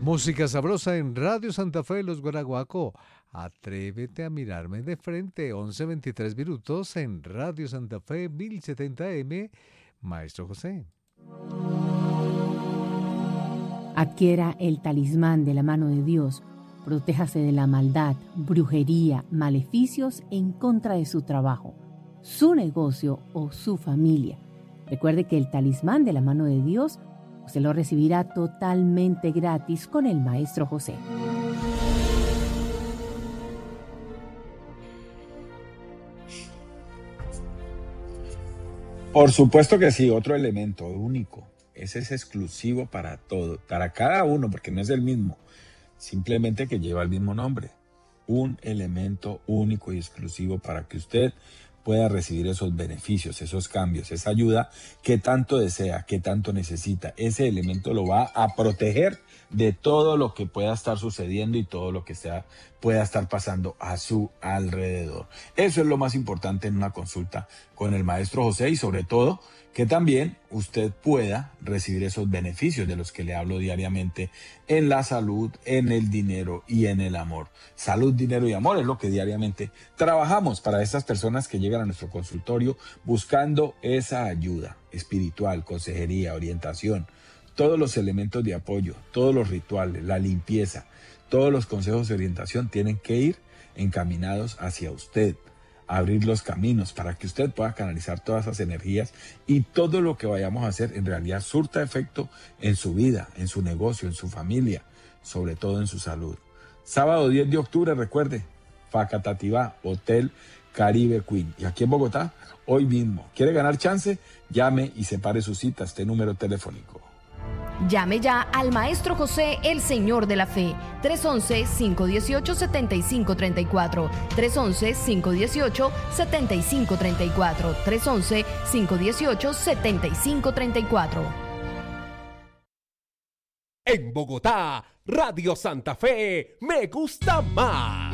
Música sabrosa en Radio Santa Fe, Los Guaraguaco. Atrévete a mirarme de frente, 11:23 en Radio Santa Fe, 1070M. Maestro José. Adquiera el talismán de la mano de Dios. Protéjase de la maldad, brujería, maleficios en contra de su trabajo, su negocio o su familia. Recuerde que el talismán de la mano de Dios se lo recibirá totalmente gratis con el Maestro José. Por supuesto que sí, otro elemento único. Ese es exclusivo para todo, para cada uno, porque no es el mismo. Simplemente que lleva el mismo nombre. Un elemento único y exclusivo para que usted pueda recibir esos beneficios, esos cambios, esa ayuda que tanto desea, que tanto necesita. Ese elemento lo va a proteger de todo lo que pueda estar sucediendo y todo lo que pueda estar pasando a su alrededor. Eso es lo más importante en una consulta con el Maestro José y sobre todo que también usted pueda recibir esos beneficios de los que le hablo diariamente en la salud, en el dinero y en el amor. Salud, dinero y amor es lo que diariamente trabajamos para esas personas que llegan a nuestro consultorio buscando esa ayuda espiritual, consejería, orientación, todos los elementos de apoyo, todos los rituales, la limpieza, todos los consejos de orientación tienen que ir encaminados hacia usted. Abrir los caminos para que usted pueda canalizar todas esas energías y todo lo que vayamos a hacer en realidad surta efecto en su vida, en su negocio, en su familia, sobre todo en su salud. Sábado 10 de octubre, recuerde, Facatativá, Hotel Caribe Queen. Y aquí en Bogotá, hoy mismo. ¿Quiere ganar chance? Llame y separe su cita a este número telefónico. Llame ya al Maestro José, el Señor de la Fe, 311-518-7534, 311-518-7534, 311-518-7534. En Bogotá, Radio Santa Fe, me gusta más.